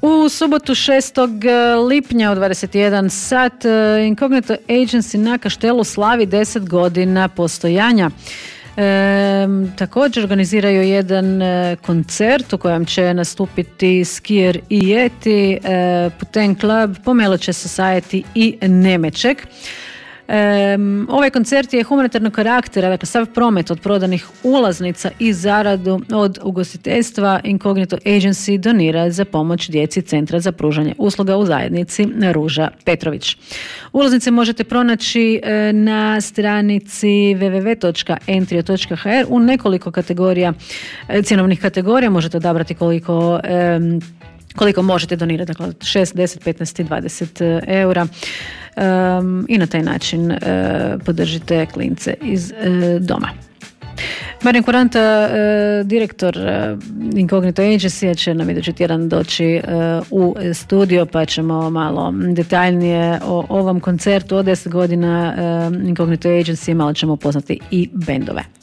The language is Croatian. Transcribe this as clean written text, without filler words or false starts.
U subotu 6. lipnja u 21 sat Incognito Agency na Kaštelu slavi 10 godina postojanja. Također organiziraju jedan koncert u kojem će nastupiti Skier i Yeti, Puten Club, Pomeloče Society i Nemeček. Ovaj koncert je humanitarnog karaktera, dakle sav promet od prodanih ulaznica i zaradu od ugostiteljstva Incognito Agency donira za pomoć djeci Centra za pružanje usluga u zajednici Ruža Petrović. Ulaznice možete pronaći na stranici www.entrio.hr u nekoliko kategorija, cjenovnih kategorija. Možete odabrati koliko možete donirati, dakle 6, 10, 15 i 20 eura. I na taj način podržite klince iz doma. Marijan Kuranta, direktor Incognito Agency, će nam idući tjedan doći u studio, pa ćemo malo detaljnije o ovom koncertu od 10 godina Incognito Agency, malo ćemo upoznati i bendove.